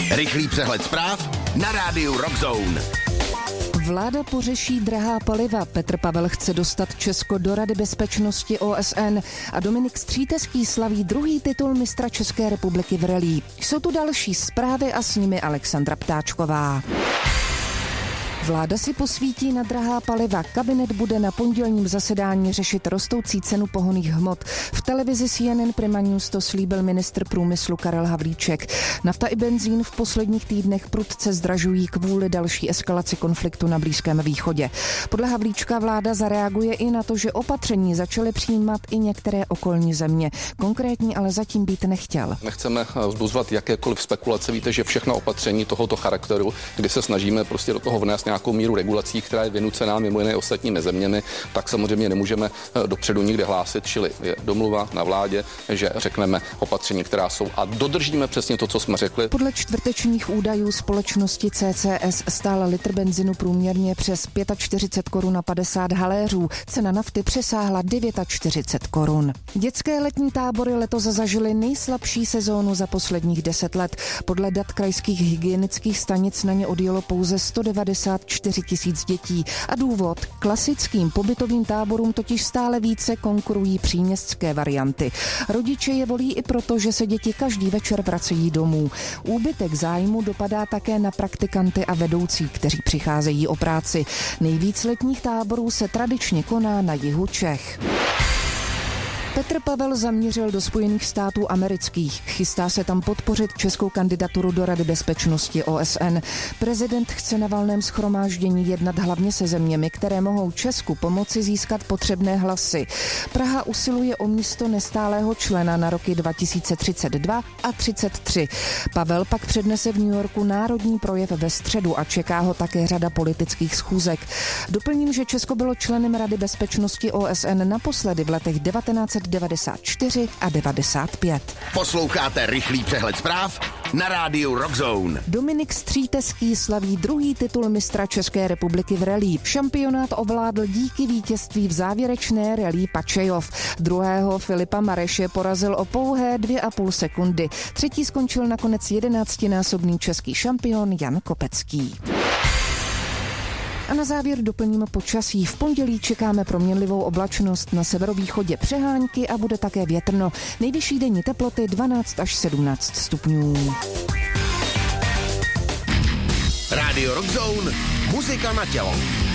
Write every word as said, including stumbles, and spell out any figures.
Rychlý přehled zpráv na rádiu Rock Zone. Vláda pořeší drahá paliva. Petr Pavel chce dostat Česko do Rady bezpečnosti O S N a Dominik Střítecký slaví druhý titul mistra České republiky v rallye. Jsou tu další zprávy a s nimi Alexandra Ptáčková. Vláda si posvítí na drahá paliva. Kabinet bude na pondělním zasedání řešit rostoucí cenu pohonných hmot. V televizi C N N Prima News to slíbil ministr průmyslu Karel Havlíček. Nafta i benzín v posledních týdnech prudce zdražují kvůli další eskalaci konfliktu na Blízkém východě. Podle Havlíčka vláda zareaguje i na to, že opatření začaly přijímat i některé okolní země. Konkrétní ale zatím být nechtěl. Nechceme vzbuzovat jakékoliv spekulace. Víte, že všechna opatření tohoto charakteru, kdy se snažíme prostě do toho vnést nějakou míru regulací, která je vynucená mimo jiné ostatními zeměmi, tak samozřejmě nemůžeme dopředu nikde hlásit, čili je domluva na vládě, že řekneme opatření, která jsou a dodržíme přesně to, co jsme řekli. Podle čtvrtečních údajů společnosti C C S stál litr benzinu průměrně přes čtyřicet pět korun a padesát haléřů. Cena nafty přesáhla čtyřicet devět korun. Dětské letní tábory letos zažily nejslabší sezónu za posledních deset let. Podle dat krajských hygienických stanic na ně odjelo pouze sto devadesát čtyři tisíc dětí. A důvod? Klasickým pobytovým táborům totiž stále více konkurují příměstské varianty. Rodiče je volí i proto, že se děti každý večer vracejí domů. Úbytek zájmu dopadá také na praktikanty a vedoucí, kteří přicházejí o práci. Nejvíc letních táborů se tradičně koná na jihu Čech. Petr Pavel zamířil do Spojených států amerických. Chystá se tam podpořit českou kandidaturu do Rady bezpečnosti O S N. Prezident chce na valném shromáždění jednat hlavně se zeměmi, které mohou Česku pomoci získat potřebné hlasy. Praha usiluje o místo nestálého člena na roky dva tisíce třicet dva a třicet tři. Pavel pak přednese v New Yorku národní projev ve středu a čeká ho také řada politických schůzek. Doplním, že Česko bylo členem Rady bezpečnosti O S N naposledy v letech devatenáct devadesát čtyři a devadesát pět. Posloucháte rychlý přehled zpráv na rádiu Rock Zone. Dominik Střítecký slaví druhý titul mistra České republiky v rallye. Šampionát ovládl díky vítězství v závěrečné rallye Pačejov. Druhého Filipa Mareše porazil o pouhé dvě a půl sekundy. Třetí skončil nakonec jedenáctinásobný český šampion Jan Kopecký. A na závěr doplníme počasí. V pondělí čekáme proměnlivou oblačnost, na severovýchodě přehánky a bude také větrno. Nejvyšší denní teploty dvanáct až sedmnáct stupňů. Radio Rock Zone, muzika na tělo.